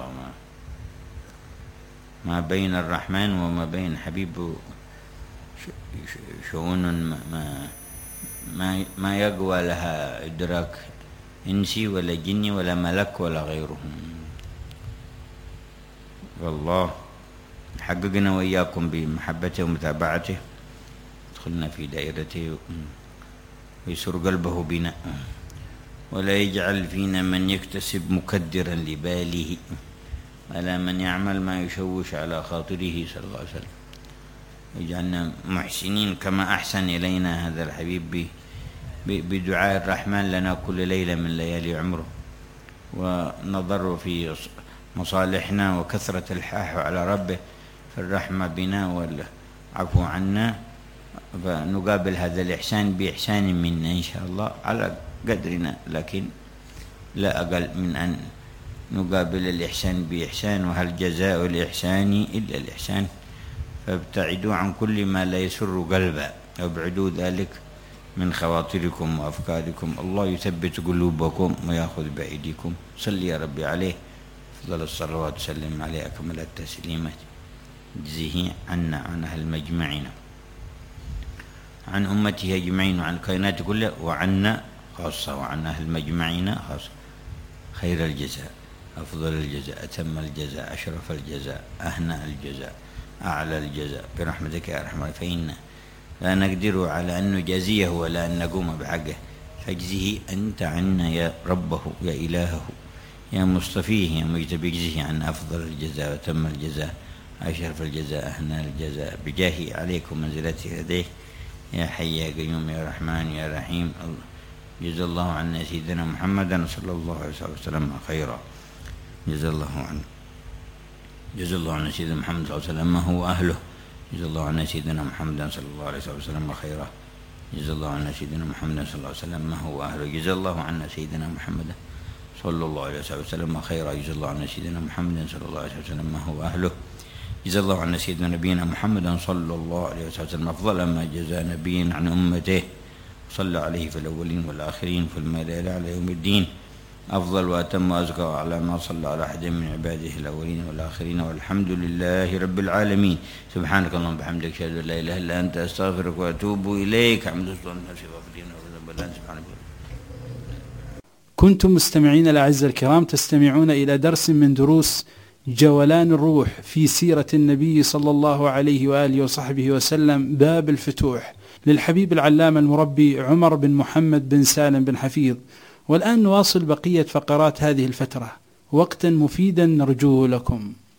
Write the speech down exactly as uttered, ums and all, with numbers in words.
الله. ما, ما بين الرحمن وما بين حبيبه شؤون ما ما ما يقوى لها إدراك إنسي ولا جني ولا ملك ولا غيرهم. والله حققنا وإياكم بمحبته ومتابعته، ادخلنا في دائرته ويسر قلبه بنا، ولا يجعل فينا من يكتسب مكدرا لباله، ولا من يعمل ما يشوش على خاطره صلى الله عليه وسلم. يجعلنا محسنين كما أحسن إلينا هذا الحبيب بدعاء الرحمن لنا كل ليلة من ليالي عمره، ونضر في مصالحنا وكثرة الحاح على ربه في الرحمة بنا والعفو عنا، فنقابل هذا الإحسان بإحسان منا إن شاء الله على قدرنا، لكن لا أقل من أن نقابل الإحسان بإحسان، وهل جزاء الإحسان إلا الإحسان. فابتعدوا عن كل ما لا يسر قلبا، وابعدوا ذلك من خواطركم وأفكاركم. الله يثبت قلوبكم ويأخذ بأيديكم. صل يا ربي عليه أفضل الصلوات وسلم عليه أكمل التسليمات، اجزه عنا عن أهل مجمعنا، عن أمته أجمعين، وعن الكائنات كلها، وعنا خاصة، وعن أهل مجمعنا خاصة، خير الجزاء، أفضل الجزاء، أتم الجزاء، أشرف الجزاء، أهنأ الجزاء، أعلى الجزاء برحمتك يا أرحم الراحمين. لا نقدر على أن نجازيه ولا أن نقوم بحقه، فاجزه أنت عنا يا ربه يا إلهه يا مصطفيه يا مجتبي، اجزه عن أفضل الجزاء وتم الجزاء أشرف الجزاء أهنأ الجزاء بجاهه عليكم منزلته لديه يا حي يا قيوم يا رحمن يا رحيم. جزا الله عنا سيدنا محمدا صلى الله عليه وسلم خيرا. جزا الله عنه جزا الله عنا سيدنا محمد صلى الله عليه وسلم ما هو أهله. جزا الله عنا سيدنا محمدا صلى الله عليه وسلم خيرا. جزا الله عنا سيدنا محمدا صلى الله عليه وسلم ما هو أهله. جزا الله عنا سيدنا محمدا صلى الله عليه وسلم خيرا. جزا الله عنا سيدنا محمدا صلى الله عليه وسلم ما هو أهله. جزا الله عنا سيدنا نبينا محمدا صلى الله عليه وسلم أفضل ما جزى نبي عن أمته، صلى عليه في الأولين والآخرين في الملائكة على يوم الدين، أفضل وأتم وأزكى على ما صلى على أحد من عباده الأولين والآخرين، والحمد لله رب العالمين. سبحانك اللهم وبحمدك أشهد أن لا إله إلا أنت أستغفرك وأتوب إليك. حمد الله نفسي وأفدين وأذن سبحانك. كنتم مستمعين الأعزاء الكرام تستمعون إلى درس من دروس جولان الروح في سيرة النبي صلى الله عليه وآله وصحبه وسلم، باب الفتوح، للحبيب العلامة المربي عمر بن محمد بن سالم بن حفيظ. والآن نواصل بقية فقرات هذه الفترة، وقتا مفيدا نرجوه لكم.